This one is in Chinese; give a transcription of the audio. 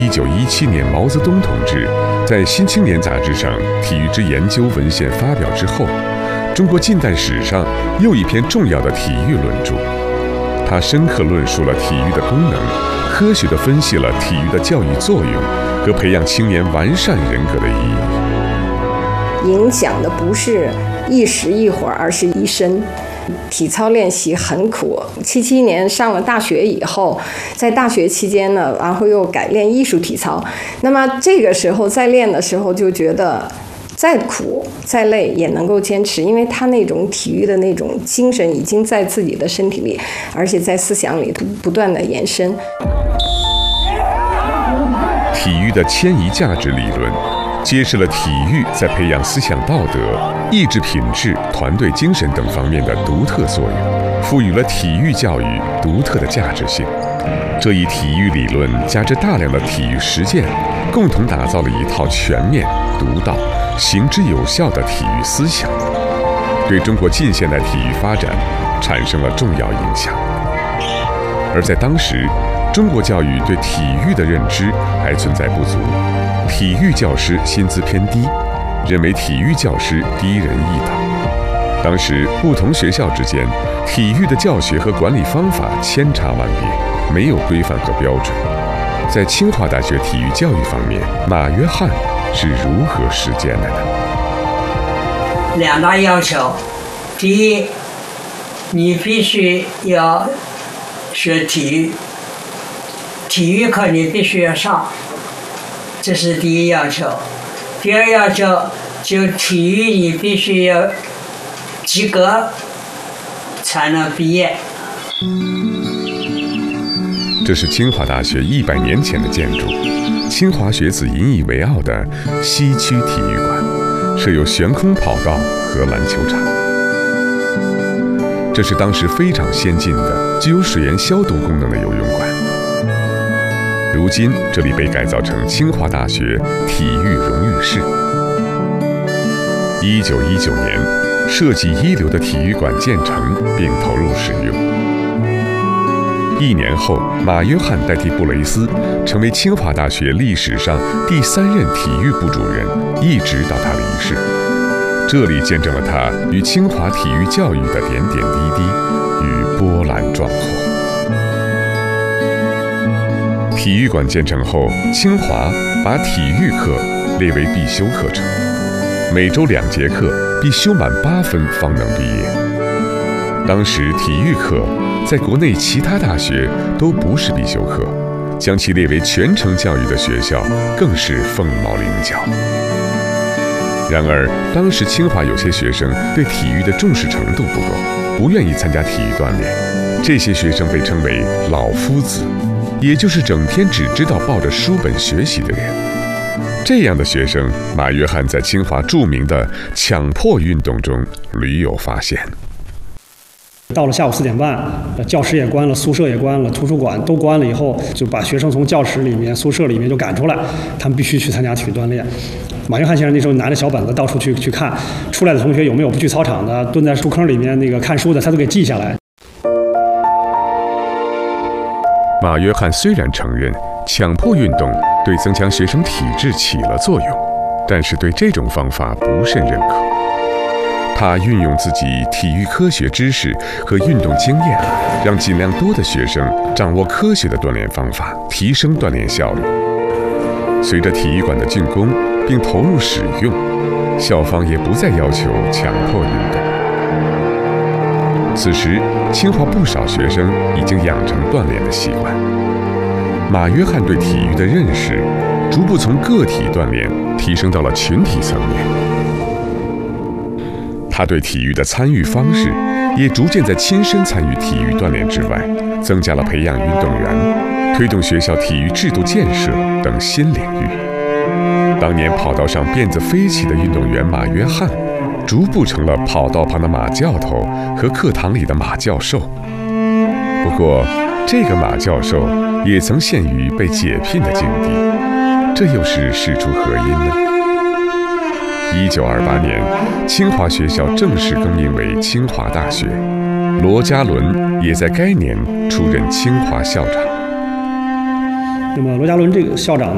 1917年，毛泽东同志在《新青年》杂志上体育之研究文献发表之后，中国近代史上又一篇重要的体育论著。他深刻论述了体育的功能，科学地分析了体育的教育作用和培养青年完善人格的意义。 影响的不是一时一会儿，而是一生。体操练习很苦。77年上了大学以后，在大学期间呢，然后又改练艺术体操。那么这个时候在练的时候，就觉得再苦再累也能够坚持，因为他那种体育的那种精神已经在自己的身体里，而且在思想里不断的延伸。 体育的迁移价值理论揭示了体育在培养思想道德、意志品质、团队精神等方面的独特作用，赋予了体育教育独特的价值性。这一体育理论加之大量的体育实践，共同打造了一套全面、独到、行之有效的体育思想，对中国近现代体育发展产生了重要影响。而在当时，中国教育对体育的认知还存在不足，体育教师薪资偏低，认为体育教师低人一等。当时不同学校之间，体育的教学和管理方法千差万别，没有规范和标准。在清华大学体育教育方面，马约翰是如何实践的呢？ 两大要求，第一，你必须要学体育，体育课你必须要上，这是第一要求。第二要求，就体育你必须要及格才能毕业。 这是清华大学100年前的建筑，清华学子引以为傲的西区体育馆，设有悬空跑道和篮球场。这是当时非常先进的、具有水源消毒功能的游泳馆。如今，这里被改造成清华大学体育荣誉室。1919年，设计一流的体育馆建成并投入使用。1年后，马约翰代替布雷斯，成为清华大学历史上第3任体育部主任，一直到他离世。这里见证了他与清华体育教育的点点滴滴与波澜壮阔。体育馆建成后，清华把体育课列为必修课程，每周2节课，必修满8分方能毕业。当时体育课在国内其他大学都不是必修课，将其列为全程教育的学校更是凤毛麟角。然而，当时清华有些学生对体育的重视程度不够，不愿意参加体育锻炼。这些学生被称为老夫子，也就是整天只知道抱着书本学习的人。这样的学生，马约翰在清华著名的强迫运动中屡有发现。 到了下午4点半，教室也关了，宿舍也关了，图书馆都关了以后，就把学生从教室里面、宿舍里面就赶出来，他们必须去参加体育锻炼。马约翰先生那时候拿着小本子到处去看，出来的同学有没有不去操场的，蹲在书坑里面看书的，他都给记下来。 马约翰虽然承认强迫运动对增强学生体质起了作用，但是对这种方法不甚认可。他运用自己体育科学知识和运动经验，让尽量多的学生掌握科学的锻炼方法，提升锻炼效率。随着体育馆的竣工并投入使用，校方也不再要求强迫运动。此时，清华不少学生已经养成锻炼的习惯。马约翰对体育的认识逐步从个体锻炼提升到了群体层面。他对体育的参与方式也逐渐在亲身参与体育锻炼之外，增加了培养运动员、推动学校体育制度建设等新领域。当年跑道上辫子飞起的运动员马约翰，逐步成了跑道旁的马教头和课堂里的马教授。不过，这个马教授也曾陷于被解聘的境地，这又是事出何因呢？1928年，清华学校正式更名为清华大学，罗家伦也在该年出任清华校长。 那么罗家伦这个校长